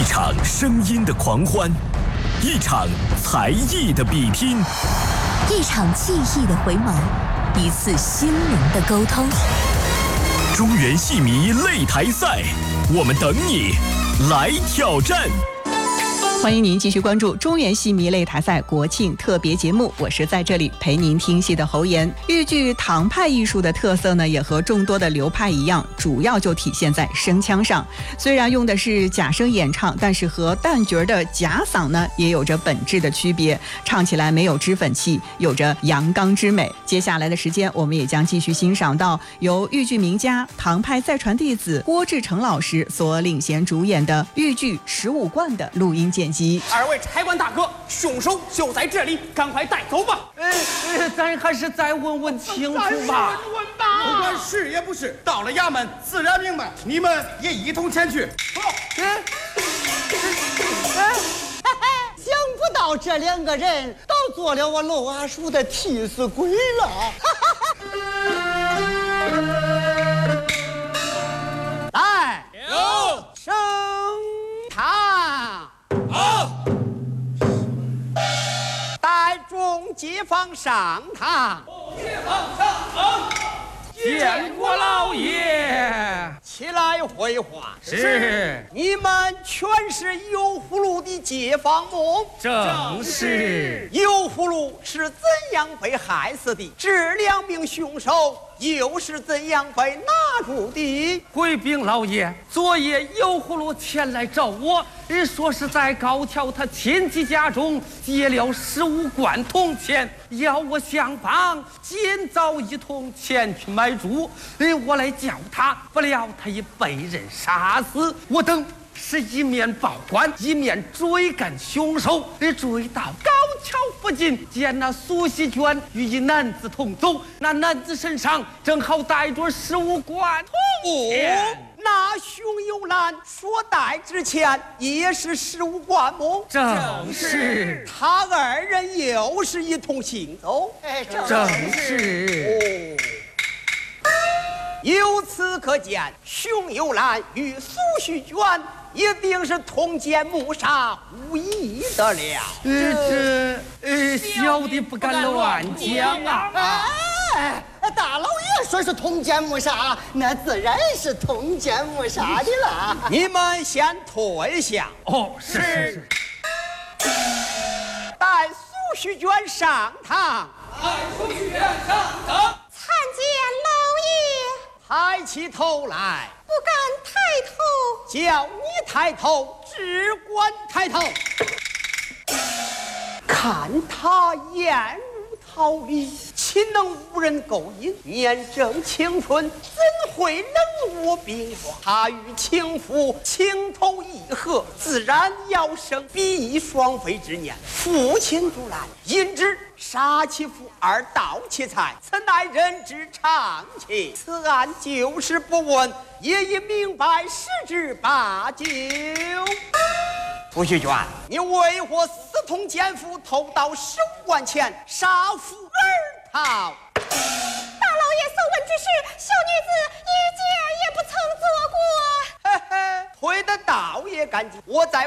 场声音的狂欢，一场才艺的比拼， 一场记忆的回眸，一次心灵的沟通。 中原戏迷擂台赛，我们等你来挑战。 欢迎您继续关注中原戏迷擂台赛国庆特别节目，我是在这里陪您听戏的侯岩。豫剧唐派艺术的特色呢，也和众多的流派一样，主要就体现在声腔上。虽然用的是假声演唱，但是和旦角的假嗓呢，也有着本质的区别，唱起来没有脂粉气，有着阳刚之美。接下来的时间，我们也将继续欣赏到由豫剧名家、唐派再传弟子郭志诚老师所领衔主演的豫剧《十五贯》的录音剪辑。 二位差官大哥，凶手就在这里，赶快带走吧！ 咱还是再问问清楚吧。 问吧，不管是也不是，到了衙门自然明白。你们也一同前去。 想不到这两个人都做了我娄阿叔的替死鬼了。来， 有升堂。 好， 带众街坊上堂。 街坊上堂， 见过老爷。 起来会话。 是， 你们全是油葫芦的街坊么？ 正是。 油葫芦是怎样被害死的？这两名凶手又是怎样被拿住的？ 贵禀老爷，昨夜油葫芦前来找我，说是在高桥他亲戚家中劫了15贯铜钱，要我相帮，今早一同前去买猪。我来叫他，不料他已被人杀死。我等是一面报官，一面追赶凶手，追到高桥附近，见那苏锡娟与一男子同走，那男子身上正好带着15贯铜钱。 那熊有兰所带之钱也是15贯么？ 正是。 他二人又是一同行走？ 正是。 由此可见，熊有兰与苏锡娟一定是同奸谋杀，无疑的了。 小的不敢乱讲啊！ 大老爷说是同奸谋杀，那自然是同奸谋杀的了。你们先退下。 哦，是。 带苏锡娟上堂。 带出去上堂。 参见老爷。 抬起头来。 不敢抬头。 叫你抬头，只管抬头。看他眼如桃李，岂能无人勾引？面正青春，怎会冷若冰霜？他与情妇情投意合，自然要生比翼双飞之念。父亲阻拦，因之杀其父而盗其财，此乃人之常情。此案就是不问，也已明白十之八九。苏锡娟，你为何私通奸夫，偷盗15贯钱，杀父而逃？ 大老爷所问之事，小女子一件也不曾做过。 推得倒也干净。我在